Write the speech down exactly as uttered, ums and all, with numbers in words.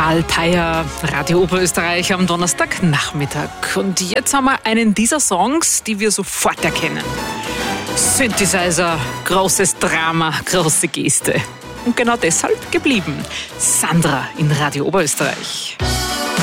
Karl Peyer, Radio Oberösterreich am Donnerstagnachmittag. Und jetzt haben wir einen dieser Songs, die wir sofort erkennen. Synthesizer, großes Drama, große Geste. Und genau deshalb geblieben. Sandra in Radio Oberösterreich.